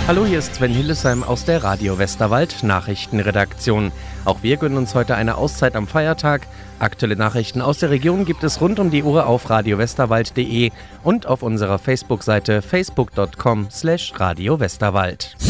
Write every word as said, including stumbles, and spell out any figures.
Hallo, hier ist Sven Hillesheim aus der Radio Westerwald Nachrichtenredaktion. Auch wir gönnen uns heute eine Auszeit am Feiertag. Aktuelle Nachrichten aus der Region gibt es rund um die Uhr auf radiowesterwald punkt de und auf unserer Facebook-Seite facebook punkt com slash radiowesterwald.